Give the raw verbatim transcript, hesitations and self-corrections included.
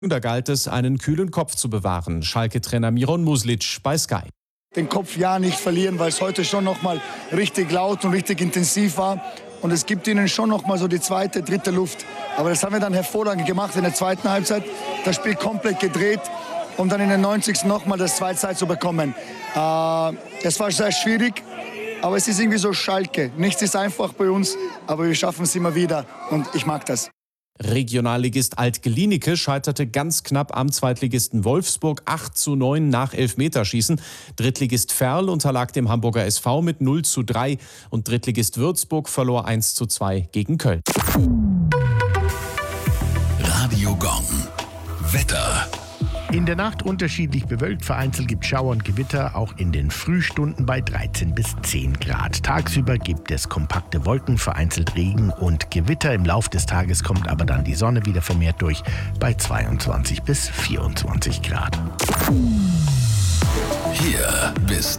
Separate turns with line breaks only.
Da galt es, einen kühlen Kopf zu bewahren. Schalke-Trainer Miron Muslic bei Sky.
Den Kopf ja nicht verlieren, weil es heute schon noch mal richtig laut und richtig intensiv war. Und es gibt ihnen schon noch mal so die zweite, dritte Luft. Aber das haben wir dann hervorragend gemacht in der zweiten Halbzeit. Das Spiel komplett gedreht und dann in der neunzigsten noch mal das zwei zwei zu bekommen. Äh, das war sehr schwierig, aber es ist irgendwie so Schalke. Nichts ist einfach bei uns, aber wir schaffen es immer wieder und ich mag das.
Regionalligist Alt-Glienicke scheiterte ganz knapp am Zweitligisten Wolfsburg acht zu neun nach Elfmeterschießen. Drittligist Verl unterlag dem Hamburger S V mit null zu drei und Drittligist Würzburg verlor eins zu zwei gegen Köln.
Radio Gong. Wetter.
In der Nacht unterschiedlich bewölkt, vereinzelt gibt Schauer und Gewitter, auch in den Frühstunden bei dreizehn bis zehn Grad. Tagsüber gibt es kompakte Wolken, vereinzelt Regen und Gewitter. Im Lauf des Tages kommt aber dann die Sonne wieder vermehrt durch bei zweiundzwanzig bis vierundzwanzig Grad.
Hier bist